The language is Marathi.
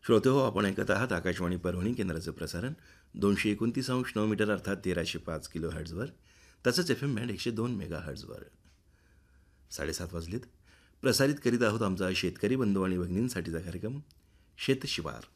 श्रोते हो, आपण ऐकत आहात आकाशवाणी परभणी केंद्राचं प्रसारण 229.9 मीटर अर्थात 1305 किलो हर्ट्झवर, तसंच FM बँड 102 मेगा हर्ट्झवर. 7:30 वाजलेत. प्रसारित करीत आहोत आमचा शेतकरी बंधू आणि भगिनींसाठीचा कार्यक्रम शेतशिवार.